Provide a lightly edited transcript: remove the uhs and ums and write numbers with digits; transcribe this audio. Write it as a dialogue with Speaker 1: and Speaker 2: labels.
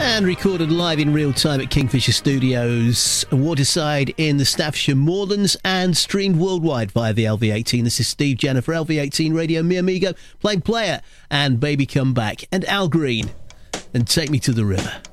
Speaker 1: And recorded live in real time at Kingfisher Studios, Waterside in the Staffordshire Moorlands, and streamed worldwide via the LV18. This is Steve Jenner for LV18 Radio, Mi Amigo, playing Player, and Baby Come Back, and Al Green, and Take Me to the River.